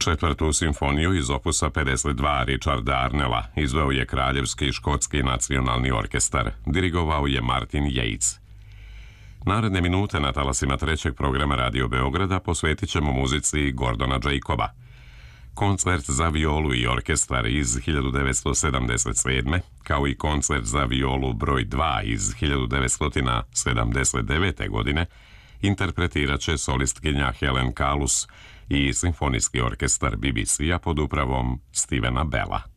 Četvrtu simfoniju iz opusa 52 Richarda Arnella izveo je Kraljevski škotski nacionalni orkestar, dirigovao je Martin Yates. Naredne minute na talasima trećeg programa Radio Beograda posvetit ćemo muzici Gordona Jacoba. Koncert za violu i orkestar iz 1977. kao i koncert za violu broj 2 iz 1979. godine interpretirat će solistkinja Helen Kalus i simfonijski orkestar BBC-a pod upravom Stevena Bella.